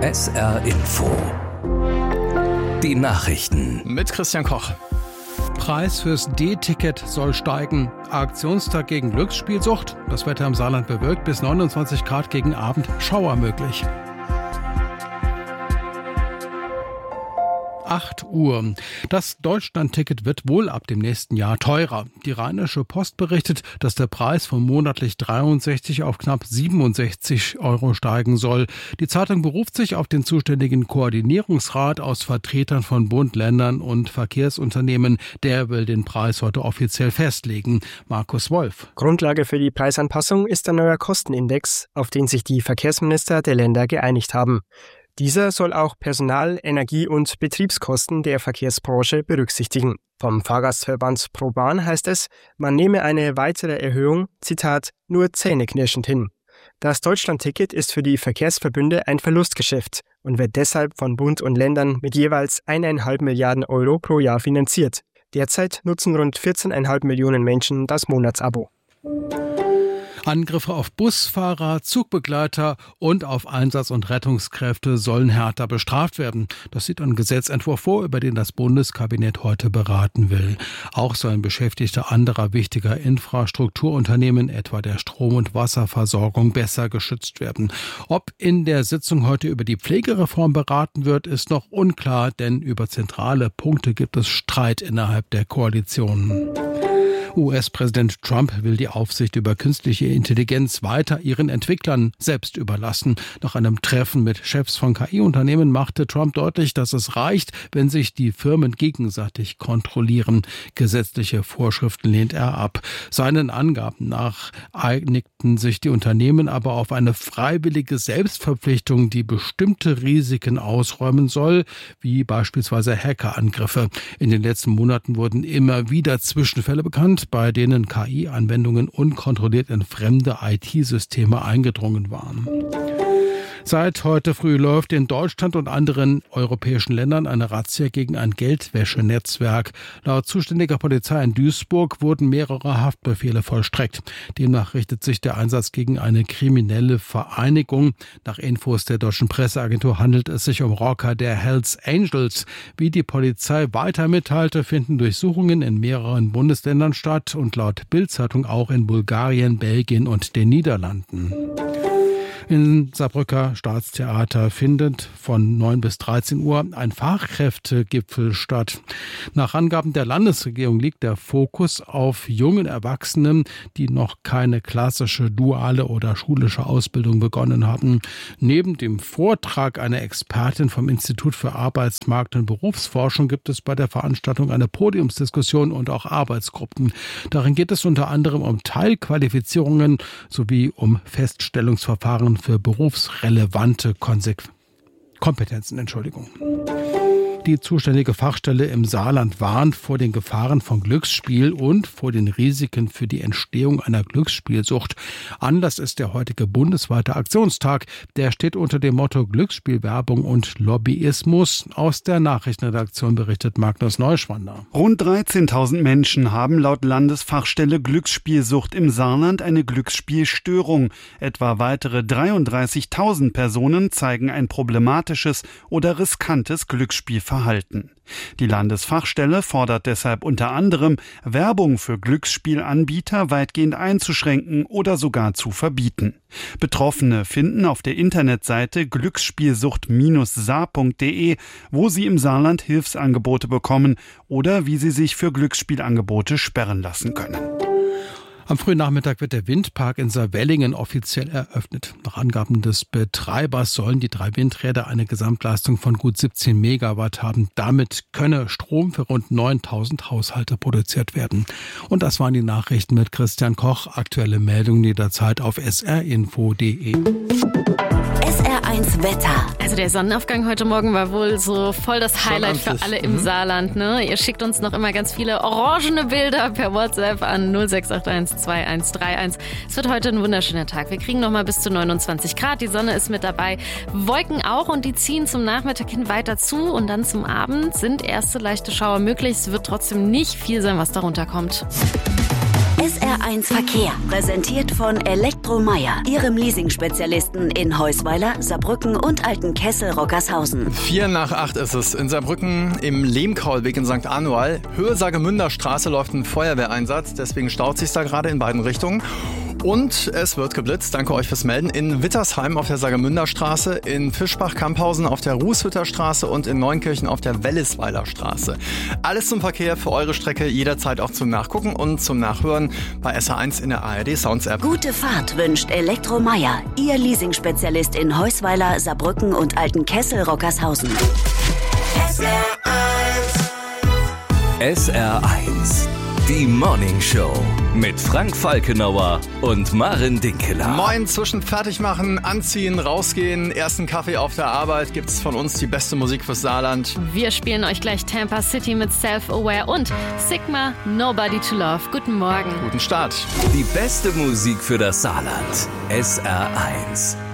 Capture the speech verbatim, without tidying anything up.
S R Info. Die Nachrichten. Mit Christian Koch. Preis fürs D-Ticket soll steigen. Aktionstag gegen Glücksspielsucht. Das Wetter im Saarland bewölkt, bis neunundzwanzig Grad gegen Abend. Schauer möglich. acht Uhr. Das Deutschland-Ticket wird wohl ab dem nächsten Jahr teurer. Die Rheinische Post berichtet, dass der Preis von monatlich dreiundsechzig auf knapp siebenundsechzig Euro steigen soll. Die Zeitung beruft sich auf den zuständigen Koordinierungsrat aus Vertretern von Bund, Ländern und Verkehrsunternehmen. Der will den Preis heute offiziell festlegen. Markus Wolf. Grundlage für die Preisanpassung ist ein neuer Kostenindex, auf den sich die Verkehrsminister der Länder geeinigt haben. Dieser soll auch Personal-, Energie- und Betriebskosten der Verkehrsbranche berücksichtigen. Vom Fahrgastverband ProBahn heißt es, man nehme eine weitere Erhöhung, Zitat, nur zähneknirschend hin. Das Deutschland-Ticket ist für die Verkehrsverbünde ein Verlustgeschäft und wird deshalb von Bund und Ländern mit jeweils eineinhalb Milliarden Euro pro Jahr finanziert. Derzeit nutzen rund vierzehn Komma fünf Millionen Menschen das Monatsabo. Angriffe auf Busfahrer, Zugbegleiter und auf Einsatz- und Rettungskräfte sollen härter bestraft werden. Das sieht ein Gesetzentwurf vor, über den das Bundeskabinett heute beraten will. Auch sollen Beschäftigte anderer wichtiger Infrastrukturunternehmen, etwa der Strom- und Wasserversorgung, besser geschützt werden. Ob in der Sitzung heute über die Pflegereform beraten wird, ist noch unklar, denn über zentrale Punkte gibt es Streit innerhalb der Koalition. U S-Präsident Trump will die Aufsicht über künstliche Intelligenz weiter ihren Entwicklern selbst überlassen. Nach einem Treffen mit Chefs von K I-Unternehmen machte Trump deutlich, dass es reicht, wenn sich die Firmen gegenseitig kontrollieren. Gesetzliche Vorschriften lehnt er ab. Seinen Angaben nach einigten sich die Unternehmen aber auf eine freiwillige Selbstverpflichtung, die bestimmte Risiken ausräumen soll, wie beispielsweise Hackerangriffe. In den letzten Monaten wurden immer wieder Zwischenfälle bekannt, bei denen K I-Anwendungen unkontrolliert in fremde I T-Systeme eingedrungen waren. Seit heute früh läuft in Deutschland und anderen europäischen Ländern eine Razzia gegen ein Geldwäschenetzwerk. Laut zuständiger Polizei in Duisburg wurden mehrere Haftbefehle vollstreckt. Demnach richtet sich der Einsatz gegen eine kriminelle Vereinigung. Nach Infos der deutschen Presseagentur handelt es sich um Rocker der Hells Angels. Wie die Polizei weiter mitteilte, finden Durchsuchungen in mehreren Bundesländern statt und laut Bild-Zeitung auch in Bulgarien, Belgien und den Niederlanden. Im Saarbrücker Staatstheater findet von neun bis dreizehn Uhr ein Fachkräftegipfel statt. Nach Angaben der Landesregierung liegt der Fokus auf jungen Erwachsenen, die noch keine klassische duale oder schulische Ausbildung begonnen haben. Neben dem Vortrag einer Expertin vom Institut für Arbeitsmarkt- und Berufsforschung gibt es bei der Veranstaltung eine Podiumsdiskussion und auch Arbeitsgruppen. Darin geht es unter anderem um Teilqualifizierungen sowie um Feststellungsverfahren für berufsrelevante Konsequ- Kompetenzen. Entschuldigung. Die zuständige Fachstelle im Saarland warnt vor den Gefahren von Glücksspiel und vor den Risiken für die Entstehung einer Glücksspielsucht. Anlass ist der heutige bundesweite Aktionstag. Der steht unter dem Motto Glücksspielwerbung und Lobbyismus. Aus der Nachrichtenredaktion berichtet Magnus Neuschwander. Rund dreizehntausend Menschen haben laut Landesfachstelle Glücksspielsucht im Saarland eine Glücksspielstörung. Etwa weitere dreiunddreißigtausend Personen zeigen ein problematisches oder riskantes Glücksspielverhalten. Verhalten. Die Landesfachstelle fordert deshalb unter anderem, Werbung für Glücksspielanbieter weitgehend einzuschränken oder sogar zu verbieten. Betroffene finden auf der Internetseite glücksspielsucht Bindestrich saar punkt de, wo sie im Saarland Hilfsangebote bekommen oder wie sie sich für Glücksspielangebote sperren lassen können. Am frühen Nachmittag wird der Windpark in Saarwellingen offiziell eröffnet. Nach Angaben des Betreibers sollen die drei Windräder eine Gesamtleistung von gut siebzehn Megawatt haben. Damit könne Strom für rund neuntausend Haushalte produziert werden. Und das waren die Nachrichten mit Christian Koch. Aktuelle Meldungen jederzeit auf s r info punkt de. S R eins Wetter. Also der Sonnenaufgang heute Morgen war wohl so voll das Highlight für alle im mhm. Saarland. Ne? Ihr schickt uns noch immer ganz viele orangene Bilder per WhatsApp an null sechs acht eins zwei eins drei eins. Es wird heute ein wunderschöner Tag. Wir kriegen noch mal bis zu neunundzwanzig Grad. Die Sonne ist mit dabei. Wolken auch und die ziehen zum Nachmittag hin weiter zu. Und dann zum Abend sind erste leichte Schauer möglich. Es wird trotzdem nicht viel sein, was darunter kommt. S R eins Verkehr, präsentiert von Elektromeier, Ihrem Leasing-Spezialisten in Heusweiler, Saarbrücken und Altenkessel-Rockershausen. Vier nach acht ist es. In Saarbrücken im Lehmkaulweg in Sankt Anual. Höhe Saargemünder Straße läuft ein Feuerwehreinsatz, deswegen staut sich da gerade in beiden Richtungen. Und es wird geblitzt, danke euch fürs Melden, in Wittersheim auf der Saargemünder Straße, in Fischbach-Kamphausen auf der Rußhütter Straße und in Neunkirchen auf der Wellisweiler Straße. Alles zum Verkehr für eure Strecke, jederzeit auch zum Nachgucken und zum Nachhören bei S R eins in der A R D Sounds App. Gute Fahrt wünscht Elektromeier, Ihr Leasing-Spezialist in Heusweiler, Saarbrücken und Altenkessel-Rockershausen. S R eins. S R eins. Die Morning Show mit Frank Falkenauer und Maren Dinkeler. Moin, zwischen Fertigmachen, Anziehen, Rausgehen, ersten Kaffee auf der Arbeit gibt's von uns die beste Musik fürs Saarland. Wir spielen euch gleich Tampa City mit Self-Aware und Sigma, Nobody to Love. Guten Morgen. Guten Start. Die beste Musik für das Saarland. S R eins.